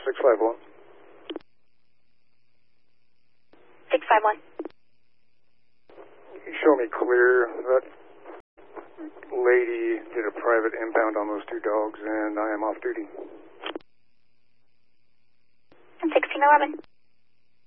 651. 651. Show me clear. That lady did a private impound on those two dogs, and I am off duty. 1611.